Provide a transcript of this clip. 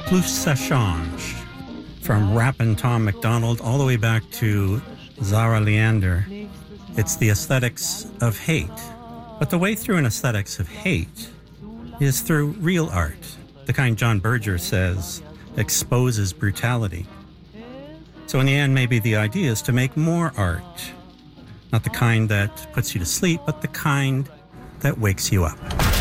plus ça change. From Rappin' Tom MacDonald all the way back to Zara Leander, it's the aesthetics of hate. But the way through an aesthetics of hate is through real art, the kind John Berger says exposes brutality. So in the end, maybe the idea is to make more art. Not the kind that puts you to sleep, but the kind that wakes you up.